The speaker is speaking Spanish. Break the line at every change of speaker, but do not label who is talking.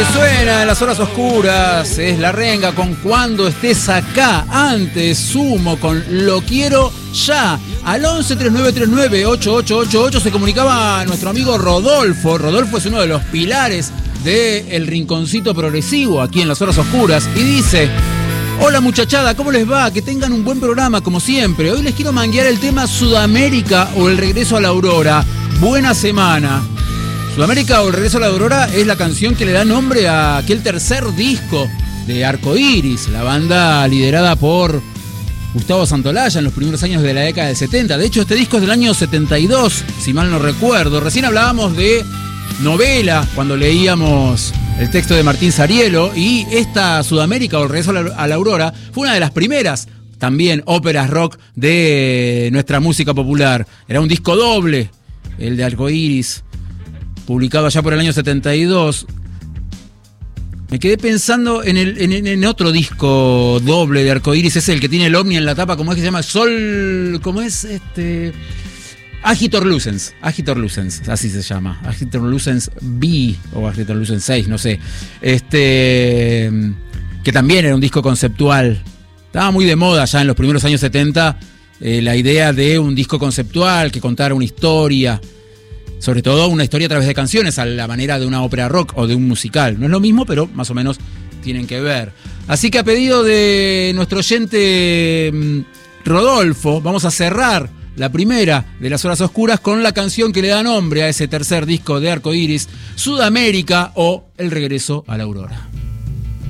que suena en las horas oscuras es La Renga con Cuando estés acá. Antes Sumo con Lo quiero ya. Al 11 3939 8888 se comunicaba nuestro amigo Rodolfo. Rodolfo es uno de los pilares del Rinconcito Progresivo aquí en las horas oscuras y dice: hola muchachada, ¿cómo les va? Que tengan un buen programa como siempre. Hoy les quiero manguear el tema Sudamérica o El regreso a la aurora. Buena semana. Sudamérica o El regreso a la aurora es la canción que le da nombre a aquel tercer disco de Arcoiris, la banda liderada por Gustavo Santolaya en los primeros años de la década del 70. De hecho, este disco es del año 72, si mal no recuerdo. Recién hablábamos de novela cuando leíamos el texto de Martín Sarielo, y esta Sudamérica o El regreso a la aurora fue una de las primeras también óperas rock de nuestra música popular. Era un disco doble, el de Arcoiris, publicado allá por el año 72. Me quedé pensando en otro disco doble de Arcoiris, es el que tiene el ovni en la tapa, ¿cómo es que se llama? Sol, ¿cómo es? Agitor Lucens, así se llama. Agitor Lucens B o Agitor Lucens 6, no sé. Que también era un disco conceptual. Estaba muy de moda ya en los primeros años 70 la idea de un disco conceptual que contara una historia. Sobre todo una historia a través de canciones, a la manera de una ópera rock o de un musical. No es lo mismo, pero más o menos tienen que ver. Así que a pedido de nuestro oyente Rodolfo, vamos a cerrar la primera de las horas oscuras con la canción que le da nombre a ese tercer disco de Arcoiris, Sudamérica o El regreso a la aurora.